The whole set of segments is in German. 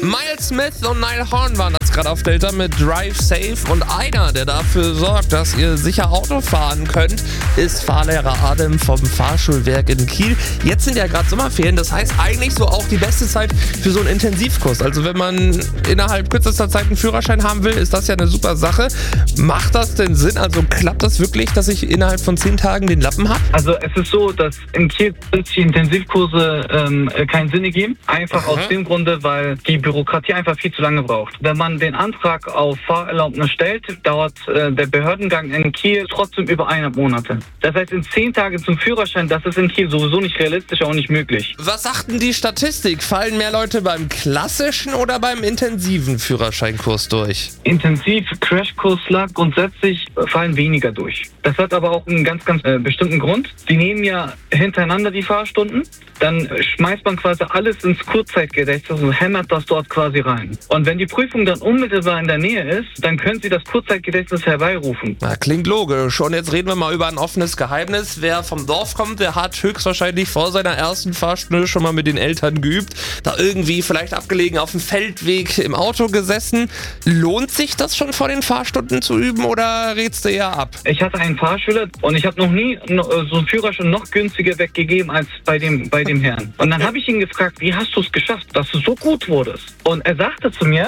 Miles Smith und Niall Horan waren das gerade auf Delta mit Drive Safe. Und einer, der dafür sorgt, dass ihr sicher Auto fahren könnt, ist Fahrlehrer Adam vom Fahrschulwerk in Kiel. Jetzt sind ja gerade Sommerferien, das heißt eigentlich so auch die beste Zeit für so einen Intensivkurs. Also wenn man innerhalb kürzester Zeit einen Führerschein haben will, ist das ja eine super Sache. Macht das denn Sinn? Also klappt das wirklich, dass ich innerhalb von 10 Tagen den Lappen habe? Also es ist so, dass in Kiel die Intensivkurse keinen Sinn ergeben. Einfach aus dem Grunde, weil die Bürokratie einfach viel zu lange braucht. Wenn man den Antrag auf Fahrerlaubnis stellt, dauert der Behördengang in Kiel trotzdem über 1,5 Monate. Das heißt, in 10 Tagen zum Führerschein, das ist in Kiel sowieso nicht realistisch, auch nicht möglich. Was sagt denn die Statistik? Fallen mehr Leute beim klassischen oder beim intensiven Führerscheinkurs durch? Intensiv-Crashkurs lag grundsätzlich fallen weniger durch. Das hat aber auch einen ganz bestimmten Grund. Die nehmen ja hintereinander die Fahrstunden, dann schmeißt man quasi alles ins Kurzzeitgedächtnis und hämmert das dort quasi rein. Und wenn die Prüfung dann unmittelbar in der Nähe ist, dann können Sie das Kurzzeitgedächtnis herbeirufen. Na, klingt logisch. Und jetzt reden wir mal über ein offenes Geheimnis. Wer vom Dorf kommt, der hat höchstwahrscheinlich vor seiner ersten Fahrstunde schon mal mit den Eltern geübt. Da irgendwie vielleicht abgelegen auf dem Feldweg im Auto gesessen. Lohnt sich das schon vor den Fahrstunden zu üben oder rätst du eher ab? Ich hatte einen Fahrschüler und ich habe noch nie so einen Führerschein noch günstiger weggegeben als bei dem Herrn. Und dann habe ich ihn gefragt, wie hast du es geschafft, dass du so gut wurdest? Und er sagte zu mir,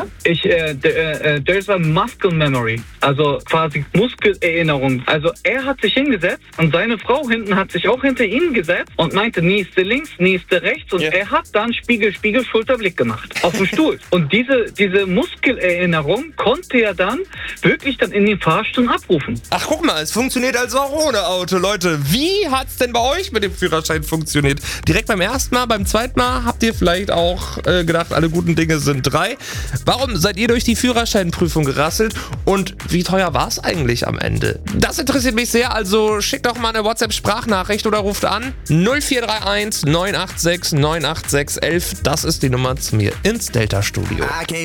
there's a muscle memory, also quasi Muskelerinnerung. Also er hat sich hingesetzt und seine Frau hinten hat sich auch hinter ihn gesetzt und meinte, nächste links, nächste rechts und er hat dann Spiegel, Schulterblick gemacht auf dem Stuhl. Und diese Muskelerinnerung konnte er dann wirklich dann in den Fahrstunden abrufen. Ach, guck mal, es funktioniert also auch ohne Auto, Leute. Wie hat's denn bei euch mit dem Führerschein funktioniert? Direkt beim ersten Mal, beim zweiten Mal habt ihr vielleicht auch gedacht, alle guten Dinge sind 3. Warum seid ihr durch die Führerscheinprüfung gerasselt und wie teuer war es eigentlich am Ende? Das interessiert mich sehr, also schickt doch mal eine WhatsApp-Sprachnachricht oder ruft an 0431 986 986 11. Das ist die Nummer zu mir ins Delta-Studio.